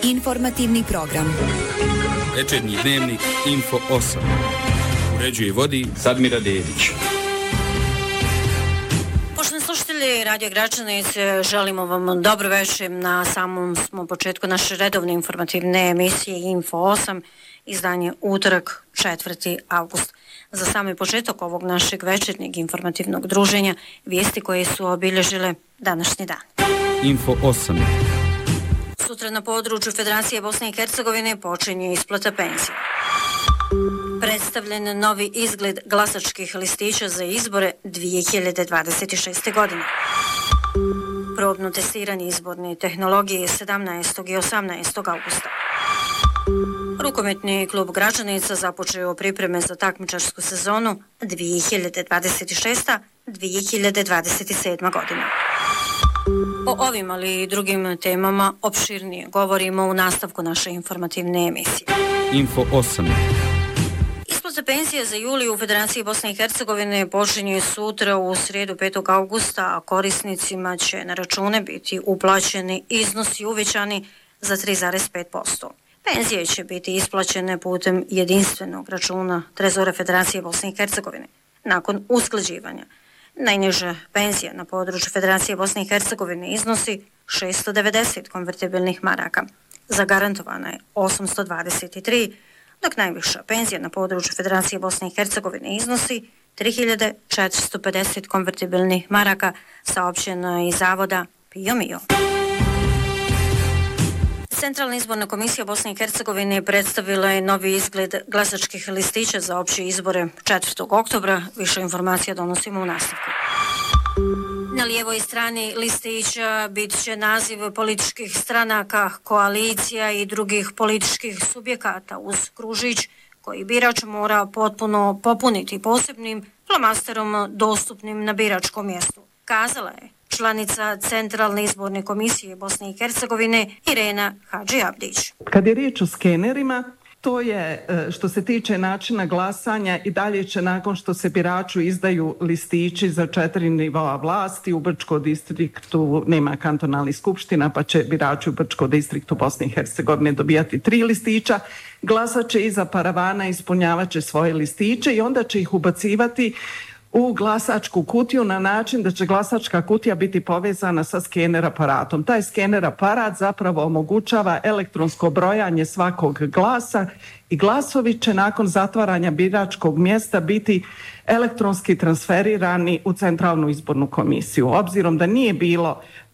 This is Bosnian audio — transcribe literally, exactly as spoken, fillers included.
Informativni program. Večernji dnevnik Info osam. Uređuje i vodi Sadmira Dedić. Poštovani slušatelji Radio Gračanice, želimo vam dobro večer. Na samom smo početku naše redovne informativne emisije Info osam, izdanje utorak četvrti avgust. Za sami početak ovog našeg večernjeg informativnog druženja, vijesti koje su obilježile današnji dan. Info osam. Sutra na području Federacije Bosne i Hercegovine počinje isplata penzije. Predstavljen novi izgled glasačkih listića za izbore dvije hiljade dvadeset šeste. godine. Probno testiranje izborne tehnologije sedamnaestog i osamnaestog augusta. Rukometni klub Gračanica započeo pripreme za takmičarsku sezonu dvije hiljade dvadeset šeste. dvije hiljade dvadeset sedme. godina. O ovim, ali i drugim temama opširnije govorimo u nastavku naše informativne emisije. Info osam. Isplata penzije za juli u Federaciji Bosne i Hercegovine počinje sutra u srijedu petog augusta, a korisnicima će na račune biti uplaćeni iznosi uvećani za tri zarez pet posto. Penzije će biti isplaćene putem jedinstvenog računa Trezora Federacije Bosne i Hercegovine nakon usklađivanja. Najniža penzija na području Federacije Bosne i Hercegovine iznosi šesto devedeset konvertibilnih maraka. Zagarantovana je osamsto dvadeset tri, dok najviša penzija na području Federacije Bosne i Hercegovine iznosi tri hiljade četiristo pedeset konvertibilnih maraka, saopćeno je iz zavoda Pio Mio. Centralna izborna komisija Bosne i Hercegovine predstavila je novi izgled glasačkih listića za opće izbore četvrtog oktobra. Više informacija donosimo u nastavku. Na lijevoj strani listića bit će naziv političkih stranaka, koalicija i drugih političkih subjekata uz kružić koji birač mora potpuno popuniti posebnim flomasterom dostupnim na biračkom mjestu. Kazala je članica Centralne izborne komisije Bosne i Hercegovine Irena Hadži Abdić. Kad je riječ o skenerima, to je što se tiče načina glasanja i dalje će nakon što se biraču izdaju listići za četiri nivoa vlasti, u Brčkom distriktu nema kantonalnih skupština pa će birači u Brčkom distriktu Bosne i Hercegovine dobijati tri listića, glasat će iza paravana, ispunjavat će svoje listiće i onda će ih ubacivati u glasačku kutiju na način da će glasačka kutija biti povezana sa skener aparatom. Taj skener aparat zapravo omogućava elektronsko brojanje svakog glasa i glasovi će nakon zatvaranja biračkog mjesta biti elektronski transferirani u Centralnu izbornu komisiju. Obzirom da nije bilo